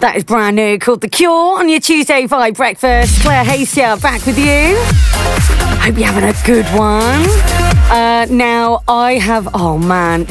That is brand new, called The Cure on your Tuesday Vibe Breakfast. Claire Hayes here, back with you. Hope you're having a good one. Now, I have... Oh, man.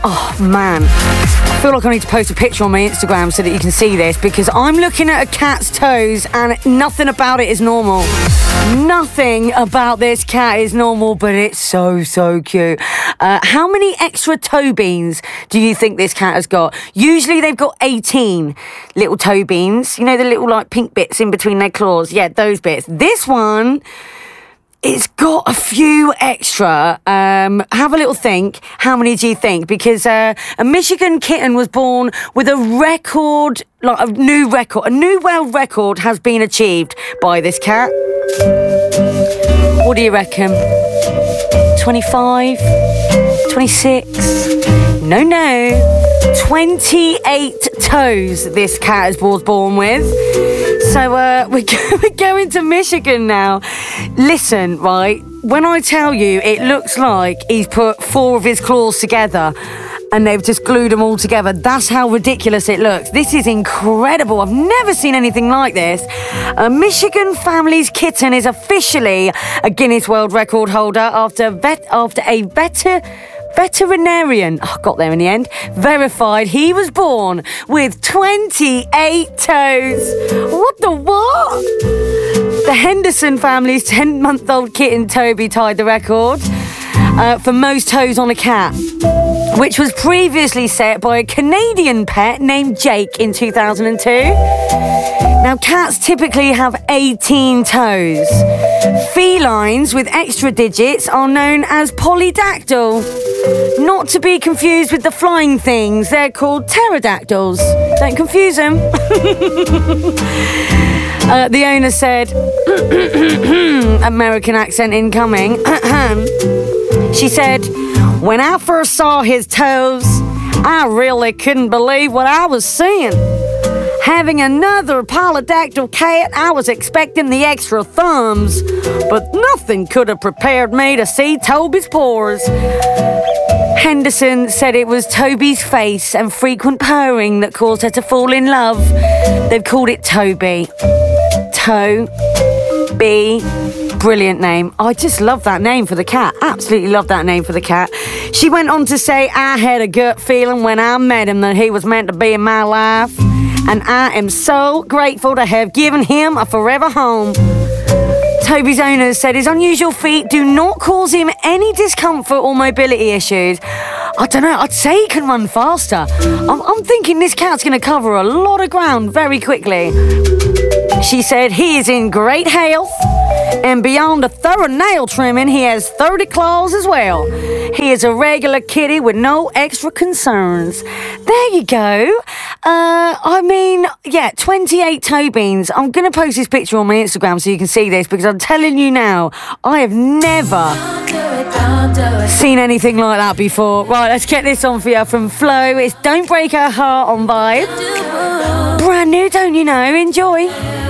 I feel like I need to post a picture on my Instagram so that you can see this, because I'm looking at a cat's toes and nothing about it is normal. Nothing about this cat is normal, but it's so, so cute. How many extra toe beans do you think this cat has got? Usually they've got 18 little toe beans. You know, the little, like, pink bits in between their claws? Yeah, those bits. This one... It's got a few extra. Have a little think. How many do you think? Because a Michigan kitten was born with a record, like a new world record has been achieved by this cat. What do you reckon? 25? 26? No. 28 toes this cat was born with. So we're going to Michigan now. Listen, right, when I tell you, it looks like he's put 4 of his claws together and they've just glued them all together. That's how ridiculous it looks. This is incredible. I've never seen anything like this. A Michigan family's kitten is officially a Guinness World Record holder after a veterinarian, got there in the end, verified he was born with 28 toes. What the what? The Henderson family's 10-month-old kitten Toby tied the record for most toes on a cat, which was previously set by a Canadian pet named Jake in 2002. Now, cats typically have 18 toes. Felines with extra digits are known as polydactyl. Not to be confused with the flying things, they're called pterodactyls. Don't confuse them. The owner said, American accent incoming. She said, when I first saw his toes, I really couldn't believe what I was seeing. Having another polydactyl cat, I was expecting the extra thumbs, but nothing could have prepared me to see Toby's paws. Henderson said it was Toby's face and frequent purring that caused her to fall in love. They've called it Toby. Toby. Brilliant name. I just love that name for the cat. Absolutely love that name for the cat. She went on to say, I had a gut feeling when I met him that he was meant to be in my life, and I am so grateful to have given him a forever home. Toby's owner said his unusual feet do not cause him any discomfort or mobility issues. I don't know, I'd say he can run faster. I'm thinking this cat's going to cover a lot of ground very quickly. She said he is in great health, and beyond a thorough nail trimming, he has 30 claws as well. He is a regular kitty with no extra concerns. There you go. 28 toe beans. I'm going to post this picture on my Instagram so you can see this, because I'm telling you now, I have never seen anything like that before. Right, let's get this on for you from Flo. It's Don't Break Her Heart on Vibe. Brand new, don't you know? Enjoy.